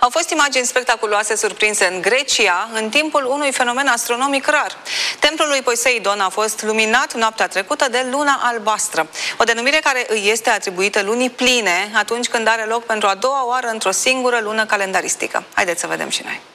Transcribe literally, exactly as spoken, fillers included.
Au fost imagini spectaculoase surprinse în Grecia în timpul unui fenomen astronomic rar. Templul lui Poseidon a fost luminat noaptea trecută de luna albastră, o denumire care îi este atribuită lunii pline atunci când are loc pentru a doua oară într-o singură lună calendaristică. Haideți să vedem și noi.